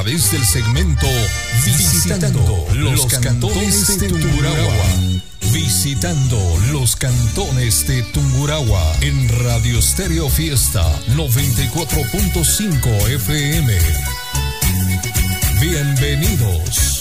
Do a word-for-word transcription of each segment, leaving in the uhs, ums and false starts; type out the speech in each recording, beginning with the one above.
través del segmento Visitando los cantones de Tungurahua. Visitando los cantones de Tungurahua en Radio Estéreo Fiesta noventa y cuatro punto cinco F M. Bienvenidos.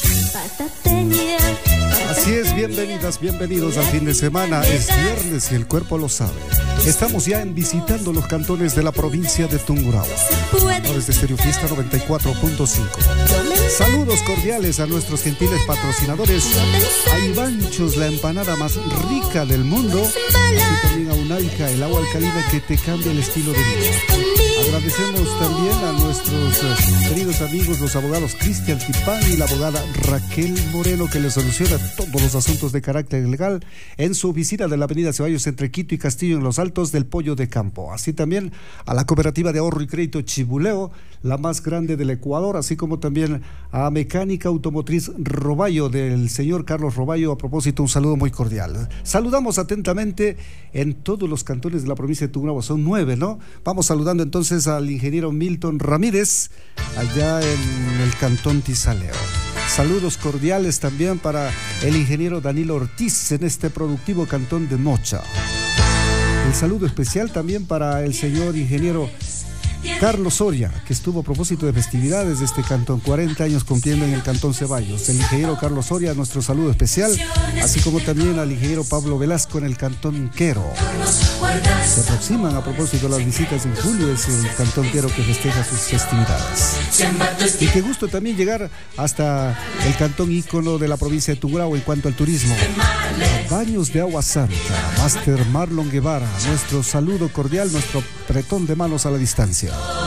Así es, bienvenidas, bienvenidos al fin de semana. Es viernes y el cuerpo lo sabe. Estamos ya en Visitando los cantones de la provincia de Tungurahua. Desde Estéreo Fiesta noventa y cuatro punto cinco. Saludos cordiales a nuestros gentiles patrocinadores. A Ivanchos, la empanada más rica del mundo. Y también a Unaica, el agua alcalina que te cambia el estilo de vida. Agradecemos también a nuestros eh, queridos amigos, los abogados Cristian Tipán y la abogada Raquel Moreno, que les soluciona todos los asuntos de carácter legal en su oficina de la avenida Ceballos entre Quito y Castillo en los Altos del Pollo de Campo. Así también a la cooperativa de ahorro y crédito Chibuleo, la más grande del Ecuador, así como también a Mecánica Automotriz Roballo del señor Carlos Roballo. A propósito, un saludo muy cordial. Saludamos atentamente en todos los cantones de la provincia de Tungurahua, son nueve, ¿no? Vamos saludando entonces al ingeniero Milton Ramírez, allá en el cantón Tizaleo. Saludos cordiales también para el ingeniero Danilo Ortiz en este productivo cantón de Mocha. El saludo especial también para el señor ingeniero Carlos Soria, que estuvo a propósito de festividades de este cantón, cuarenta años cumpliendo en el cantón Ceballos. El ingeniero Carlos Soria, nuestro saludo especial, así como también al ingeniero Pablo Velasco en el cantón Quero. Se aproximan a propósito de las visitas en julio, es el cantón Quero que festeja sus festividades. Y qué gusto también llegar hasta el cantón ícono de la provincia de Tungurahua en cuanto al turismo. Baños de Agua Santa, Máster Marlon Guevara, nuestro saludo cordial, nuestro apretón de manos a la distancia.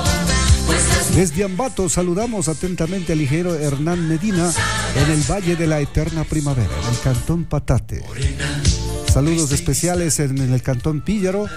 Desde Ambato saludamos atentamente al ingeniero Hernán Medina en el Valle de la Eterna Primavera, en el cantón Patate. Saludos especiales en el cantón Píllaro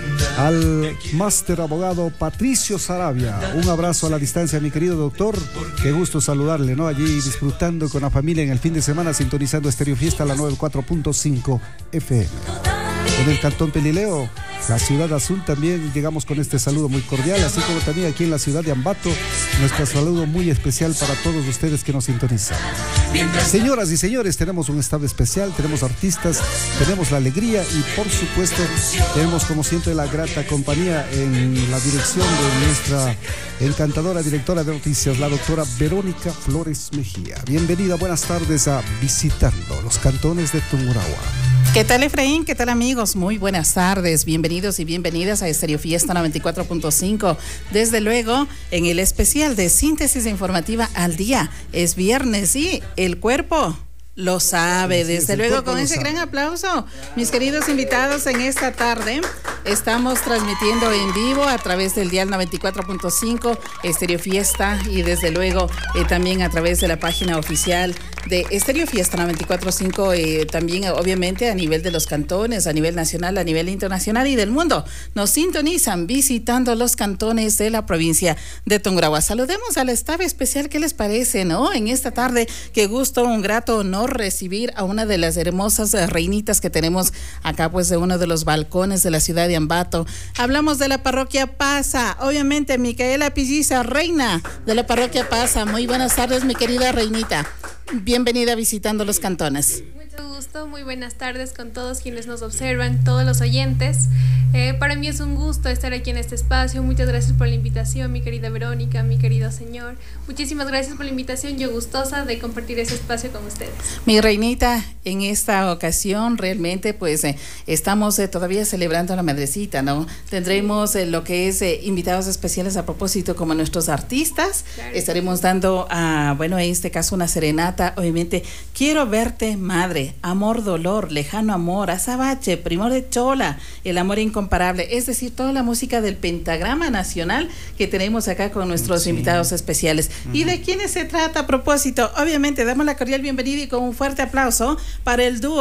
al máster abogado Patricio Sarabia. Un abrazo a la distancia, mi querido doctor. Qué gusto saludarle, ¿no? Allí disfrutando con la familia en el fin de semana, sintonizando Estéreo Fiesta la noventa y cuatro punto cinco F M. En el cantón Pelileo, la ciudad azul, también llegamos con este saludo muy cordial, así como también aquí en la ciudad de Ambato, nuestro saludo muy especial para todos ustedes que nos sintonizan. Señoras y señores, tenemos un estado especial, tenemos artistas, tenemos la alegría y por supuesto tenemos como siempre la grata compañía en la dirección de nuestra encantadora directora de noticias, la doctora Verónica Flores Mejía. Bienvenida, buenas tardes a Visitando los cantones de Tungurahua. ¿Qué tal, Efraín? ¿Qué tal, amigos? Muy buenas tardes, bienvenidos y bienvenidas a Estéreo Fiesta noventa y cuatro punto cinco. Desde luego, en el especial de síntesis informativa al día. Es viernes y el cuerpo lo sabe. Desde luego, con ese gran aplauso, mis queridos invitados, en esta tarde estamos transmitiendo en vivo a través del dial noventa y cuatro punto cinco Estéreo Fiesta y desde luego eh, también a través de la página oficial de Estéreo Fiesta noventa y cuatro punto cinco, eh, también obviamente a nivel de los cantones, a nivel nacional, a nivel internacional y del mundo. Nos sintonizan visitando los cantones de la provincia de Tungurahua. Saludemos al staff especial, ¿qué les parece, no? En esta tarde, qué gusto, un grato honor recibir a una de las hermosas reinitas que tenemos acá, pues de uno de los balcones de la ciudad de Ambato. Hablamos de la parroquia Pasa, obviamente Micaela Pilliza, reina de la parroquia Pasa. Muy buenas tardes, mi querida reinita. Bienvenida a Visitando los Cantones. Mucho gusto, muy buenas tardes con todos quienes nos observan, todos los oyentes. Eh, para mí es un gusto estar aquí en este espacio. Muchas gracias por la invitación, mi querida Verónica, mi querido señor. Muchísimas gracias por la invitación. Yo gustosa de compartir ese espacio con ustedes. Mi reinita, en esta ocasión realmente pues eh, estamos eh, todavía celebrando a la madrecita, ¿no? Tendremos eh, lo que es eh, invitados especiales a propósito como nuestros artistas. Claro. Estaremos dando, a, bueno, en este caso una serenata, obviamente. Quiero verte, madre, amor, dolor, lejano amor, azabache, primor de chola, el amor incomparable, es decir, toda la música del pentagrama nacional que tenemos acá con nuestros sí. invitados especiales. Uh-huh. ¿Y de quiénes se trata a propósito? Obviamente, damos la cordial bienvenida y con un fuerte aplauso para el dúo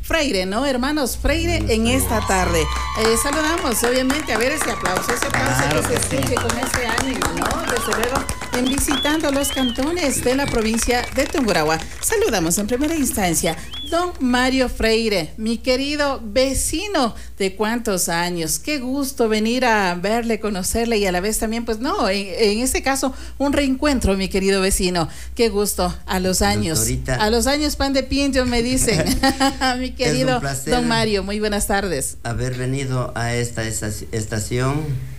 Freire, ¿no? Hermanos Freire en esta tarde. Eh, saludamos, obviamente, a ver ese aplauso, ese aplauso claro que se escuche con ese ánimo, ¿no? Desde luego, en visitando los cantones de la provincia de Tungurahua. Saludamos en primera instancia don Mario Freire, mi querido vecino de cuántos años. Qué gusto venir a verle, conocerle y a la vez también, pues no, en, en este caso, un reencuentro, mi querido vecino. Qué gusto, a los años. Doctorita. A los años pan de pincho, me dicen. Mi querido don Mario, muy buenas tardes. Haber venido a esta, esta estación.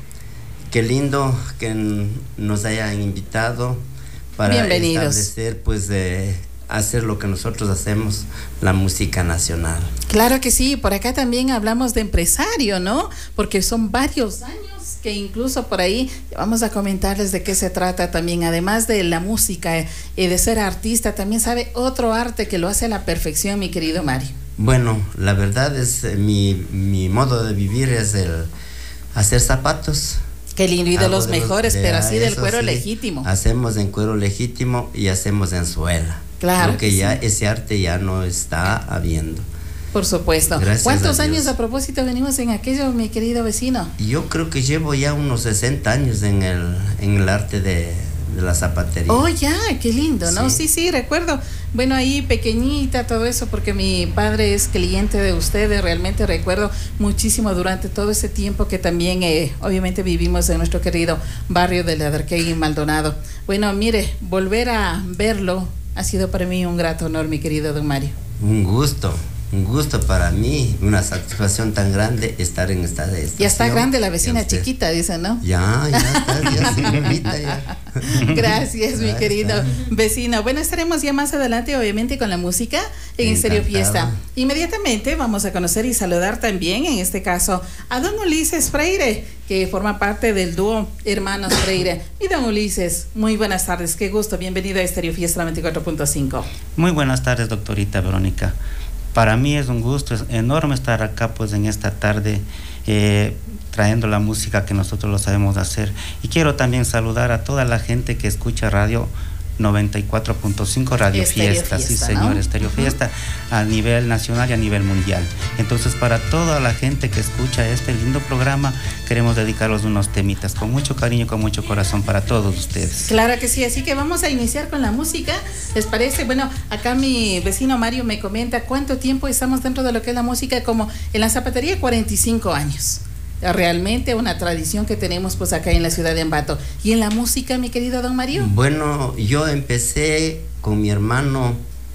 Qué lindo que nos hayan invitado para establecer, pues, eh, hacer lo que nosotros hacemos, la música nacional. Claro que sí, por acá también hablamos de empresario, ¿no? Porque son varios años que incluso por ahí vamos a comentarles de qué se trata también, además de la música y eh, de ser artista, también sabe otro arte que lo hace a la perfección, mi querido Mario. Bueno, la verdad es, eh, mi, mi modo de vivir es el hacer zapatos. Qué lindo, y de los de mejores, de, pero así del cuero sí, legítimo. Hacemos en cuero legítimo y hacemos en suela. Claro. Porque que ya sí. Ese arte ya no está habiendo. Por supuesto. Gracias. ¿Cuántos a años a propósito venimos en aquello, mi querido vecino? Yo creo que llevo ya unos sesenta años en el, en el arte de, de la zapatería. Oh, ya, qué lindo, ¿no? Sí. sí, sí, recuerdo. Bueno, ahí pequeñita, todo eso, porque mi padre es cliente de ustedes, realmente recuerdo muchísimo durante todo ese tiempo que también, eh, obviamente, vivimos en nuestro querido barrio de Ladrquey y Maldonado. Bueno, mire, volver a verlo ha sido para mí un grato honor, mi querido don Mario. Un gusto. Un gusto para mí, una satisfacción tan grande estar en esta estación. Ya está grande la vecina chiquita, dice, ¿no? Ya, ya está, ya señorita, ya. Gracias, mi querido vecino. Bueno, estaremos ya más adelante, obviamente, con la música en Estéreo Fiesta. Inmediatamente vamos a conocer y saludar también, en este caso, a don Ulises Freire, que forma parte del dúo Hermanos Freire. Y don Ulises, muy buenas tardes, qué gusto, bienvenido a Estéreo Fiesta noventa y cuatro punto cinco. Muy buenas tardes, doctorita Verónica. Para mí es un gusto es enorme estar acá, pues, en esta tarde eh, trayendo la música que nosotros lo sabemos hacer. Y quiero también saludar a toda la gente que escucha Radio noventa y cuatro punto cinco Radio Estéreo Fiesta, Fiesta, sí señor, ¿no? Estéreo Uh-huh. Fiesta a nivel nacional y a nivel mundial. Entonces, para toda la gente que escucha este lindo programa, queremos dedicarles unos temitas con mucho cariño, con mucho corazón para todos ustedes. Claro que sí, así que vamos a iniciar con la música, ¿les parece? Bueno, acá mi vecino Mario me comenta cuánto tiempo estamos dentro de lo que es la música, como en la zapatería, cuarenta y cinco años. Realmente una tradición que tenemos, pues, acá en la ciudad de Ambato. ¿Y en la música, mi querido don Mario? Bueno, yo empecé con mi hermano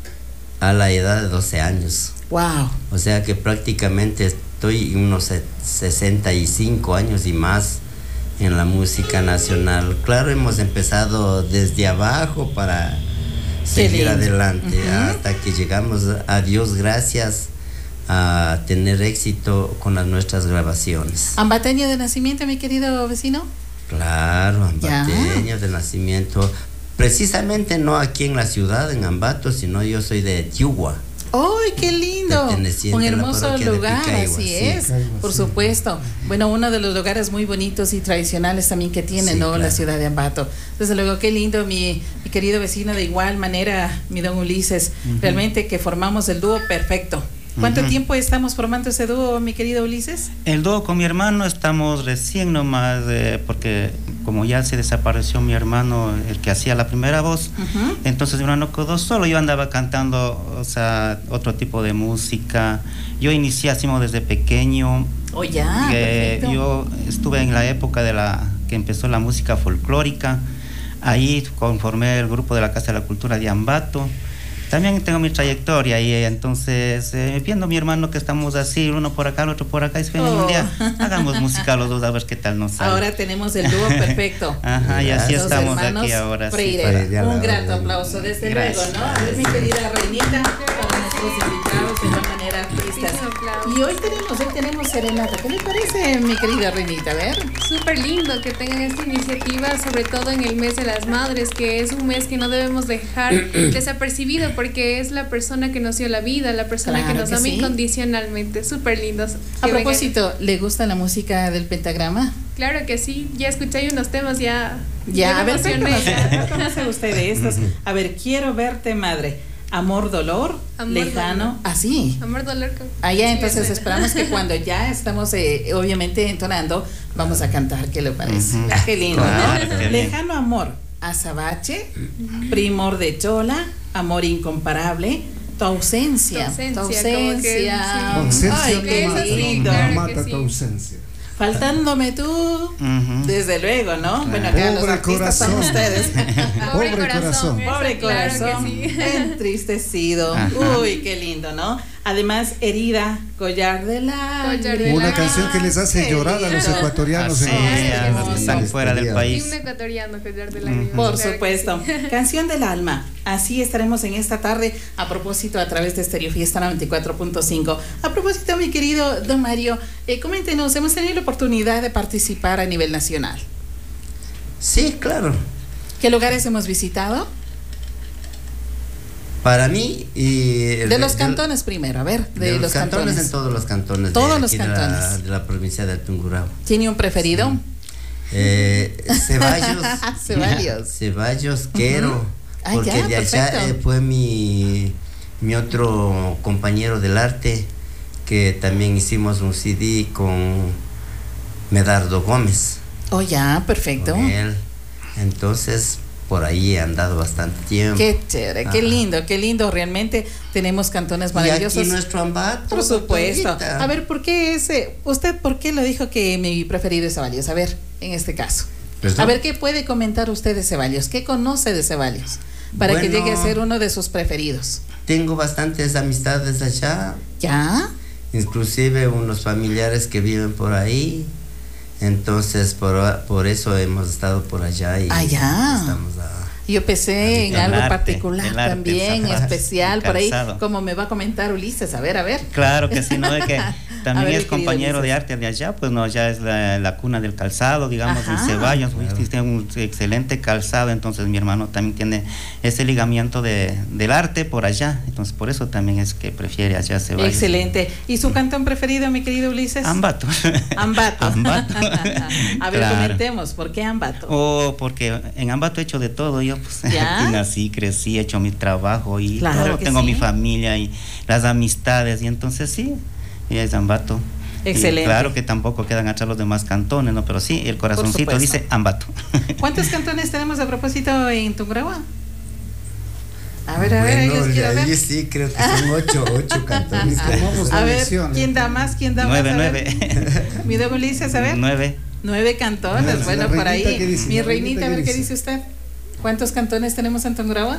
a la edad de doce años. Wow. O sea que prácticamente estoy unos sesenta y cinco años y más en la música nacional. Claro, hemos empezado desde abajo para seguir adelante, uh-huh. hasta que llegamos, a Dios gracias, a tener éxito con las nuestras grabaciones. ¿Ambateño de nacimiento, mi querido vecino? Claro, ambateño de nacimiento. Precisamente no aquí en la ciudad, en Ambato, sino yo soy de Tiugua. ¡Ay, qué lindo! Un hermoso lugar, Picahigua, así sí. es, Picahigua, por sí. supuesto. Bueno, uno de los lugares muy bonitos y tradicionales también que tiene, sí, ¿no? Claro. La ciudad de Ambato. Desde luego, qué lindo, mi, mi querido vecino, de igual manera, mi don Ulises. Uh-huh. Realmente que formamos el dúo perfecto. ¿Cuánto uh-huh. tiempo estamos formando ese dúo, mi querido Ulises? El dúo con mi hermano estamos recién nomás, eh, porque como ya se desapareció mi hermano, el que hacía la primera voz, uh-huh. entonces mi hermano quedó solo. Yo andaba cantando, o sea, otro tipo de música. Yo inicié así desde pequeño. Oh, ya, eh, yo estuve en la época de la que empezó la música folclórica. Ahí conformé el grupo de la Casa de la Cultura de Ambato. También tengo mi trayectoria y entonces eh, viendo a mi hermano que estamos así, uno por acá, el otro por acá, y oh. un día hagamos música los dos a ver qué tal nos sale. Ahora tenemos el dúo perfecto. Ajá, y así los estamos aquí ahora. Freire. Sí. Un grato aplauso, desde Gracias. luego, ¿no? A ver, mi querida Reinita, con nuestros invitados de igual manera artistas. Y hoy tenemos, hoy tenemos serenata. ¿Qué les parece, mi querida Reinita? A ver. Súper lindo que tengan esta iniciativa, sobre todo en el mes de las madres, que es un mes que no debemos dejar desapercibido, porque es la persona que nos dio la vida, la persona claro que nos que ama sí. incondicionalmente. Súper lindos. A propósito, vengan. ¿Le gusta la música del pentagrama? Claro que sí, ya escuché unos temas, ya... Ya, a ver, ¿qué conoce usted de estos? A ver, quiero verte, madre. Amor, dolor, Amor, lejano, dolor. así. Amor, dolor. Con... Allá, sí, entonces sí. esperamos que cuando ya estamos eh, obviamente entonando, vamos a cantar, ¿qué le parece? Uh-huh. Qué lindo, Claro, ¿no? qué bien. Lejano amor, azabache, primor de chola, amor incomparable, tu ausencia, Tu ausencia, tu como que, ausencia. sí. Ausencia Ay, no qué mata, lindo. claro que mata sí. tu ausencia. Faltándome tú, Ujú. desde luego, ¿no? Bueno, acá los Pobre artistas son corazón. ustedes. Pobre corazón. esa, Pobre claro que corazón, sí. entristecido. Ajá. Uy, qué lindo, ¿no? Además, herida, collar de la. Collar de Una la- canción que les hace Qué llorar a los lindo. ecuatorianos. Así, en Ay, a los que hermoso. están fuera del Y país. un ecuatoriano collar de Ujú. lágrimas. Por claro que supuesto. sí. Canción del alma. Así estaremos en esta tarde a propósito a través de Stereo Fiesta noventa y cuatro punto cinco. A propósito, mi querido don Mario, eh, coméntenos, hemos tenido la oportunidad de participar a nivel nacional. Sí, claro. ¿Qué lugares hemos visitado? Para mí y De los cantones primero, a ver, de, de los cantones. en todos los cantones Todos de, los aquí de la- cantones. de la provincia de Tungurahua. ¿Tiene un preferido? Eh, Ceballos. Ceballos. Ceballos, Quero. Ah, Porque ya, de allá perfecto. eh, fue mi, mi otro compañero del arte, que también hicimos un C D con Medardo Gómez. Oh, ya, perfecto. Con él. Entonces, por ahí he andado bastante tiempo. Qué chévere, qué Ajá. lindo, qué lindo. Realmente tenemos cantones Y maravillosos. aquí nuestro Ambato. Por supuesto. doctorita. A ver, ¿por qué ese? ¿Usted por qué lo dijo que mi preferido es Ceballos? A ver, en este caso. ¿Perdón? A ver, ¿qué puede comentar usted de Ceballos? ¿Qué conoce de Ceballos? Para que Bueno. llegue a ser uno de sus preferidos. Tengo bastantes amistades allá, ¿Ya? inclusive unos familiares que viven por ahí. Entonces, por, por eso hemos estado por allá y Ah, ya. estamos a... Yo pensé en El algo arte, particular el arte, también, el zapato, especial, el por ahí, calzado. como me va a comentar Ulises. A ver, a ver. Claro que sí, ¿no? Es que A también ver, es mi querido compañero de Ulises. arte de allá, pues no, ya es la, la cuna del calzado, digamos, Ajá. en Ceballos, Claro. ¿viste? Tiene un excelente calzado, entonces mi hermano también tiene ese ligamiento de, del arte por allá, entonces por eso también es que prefiere allá Ceballos. Excelente. ¿Y su cantón preferido, mi querido Ulises? Ambato. Ambato. Ambato. A ver, Claro. comentemos, ¿por qué Ambato? Oh, porque en Ambato he hecho de todo, yo pues ¿Ya? aquí nací, crecí, he hecho mi trabajo y Claro todo, que tengo sí. mi familia y las amistades y entonces sí, ella es Ambato. Excelente. Y claro que tampoco quedan atrás los demás cantones, ¿no? Pero sí, el corazoncito supuesto. dice Ambato. ¿Cuántos cantones tenemos a propósito en Tungurahua? A ver, a ver, Bueno, ellos quiero ahí ver. sí, creo que son ocho, ocho cantones. que Tomamos A la ver, lección. ¿quién da más? ¿Quién da Nueve, más? A ver. nueve. Mi don Ulises, a ver. Nueve. Nueve cantones, Bueno, bueno, la por reinita, ahí. ¿qué dice? Mi La reinita, reinita, a ver ¿qué qué dice? dice usted. ¿Cuántos cantones tenemos en Tungurahua?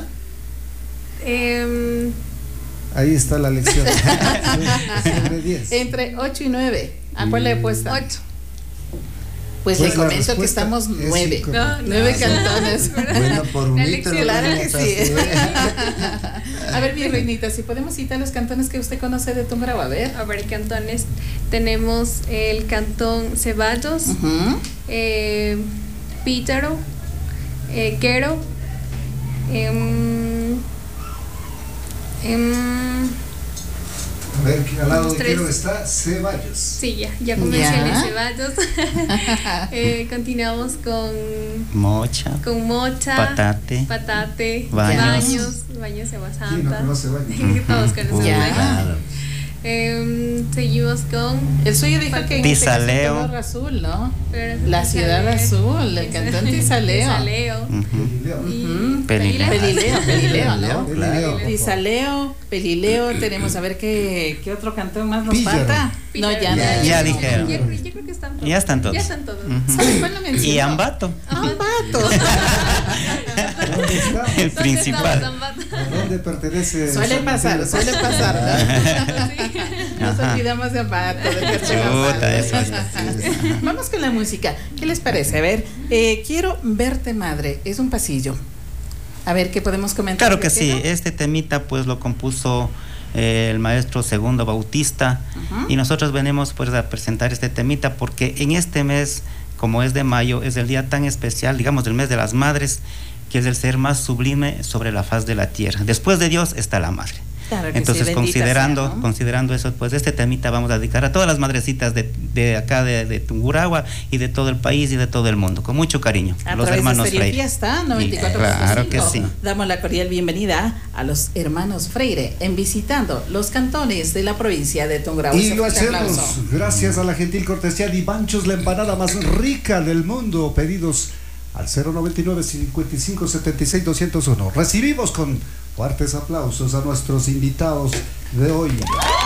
Em, Ahí está la lección. Sobre diez. Entre ocho y nueve. ¿A cuál le he puesto? ocho. Pues, Pues le la comento que respuesta estamos es nueve. incorrecta. No, Nueve no. cantones. Bueno, por un La litro. lección. Claro que sí. sí. A ver, mi reinita, si podemos citar los cantones que usted conoce de Tungurahua, a ver. A ver, cantones. Tenemos el cantón Ceballos, Ujú. eh, Pítaro, eh, Quero, em, em, A ver, al lado de Tres. Quero está Ceballos. sí, ya, ya mencioné Ya. Ceballos. Eh, continuamos con, Mocha. con Mocha, Patate. Patate, Baños. Baños, Baños de Agua ¿Quién no Santa. conoce Baños? Todos conocemos Ya. Baños. Claro. Em, seguimos con El suyo dijo que en este caso Tizaleo. color azul, ¿no? pero- La ciudad azul, el cantón Tizaleo. Tizaleo. Ujú. Y Ujú. Pelileo. Pelileo, Pelileo, ¿no? Claro. Tizaleo, Pelileo, tenemos a ver qué, qué otro cantón más nos Píllaro. falta. No, ya, Ya, no. ya no, dijeron. Yo, creo- yo creo que están todos. Ya están todos. Ya están todos. Ujú. ¿Sabe cuál lo mencionó? Y Ambato, Ambato. ¿Dónde está? el ¿Dónde principal. estamos, Ambato? ¿A dónde pertenece? Suele San pasar, Miguel? suele pasar. Sí. Nos Ajá. olvidamos de Ambato, de que Chuta, eso es. Vamos con la música. ¿Qué les parece? A ver, eh, quiero verte, madre. Es un pasillo. A ver, ¿qué podemos comentar? Claro que ¿Por qué sí, no? este temita pues lo compuso eh, el maestro Segundo Bautista. Ujú. Y nosotros venimos pues a presentar este temita porque en este mes, como es de mayo, es el día tan especial, digamos del mes de las madres, que es el ser más sublime sobre la faz de la tierra. Después de Dios está la madre. Claro que Entonces, sí, considerando, sea, ¿no? considerando eso, pues este temita vamos a dedicar a todas las madrecitas de, de acá de, de Tungurahua y de todo el país y de todo el mundo, con mucho cariño. A los través hermanos de Stereo Freire. Fiesta noventa y cuatro punto cinco. Claro que sí. Damos la cordial bienvenida a los hermanos Freire en visitando los cantones de la provincia de Tungurahua. Y lo hacemos gracias a la gentil cortesía de Ivanchos, la empanada más rica del mundo. Pedidos al cero noventa y nueve, cincuenta y cinco, setenta y seis, doscientos uno. Recibimos con fuertes aplausos a nuestros invitados de hoy.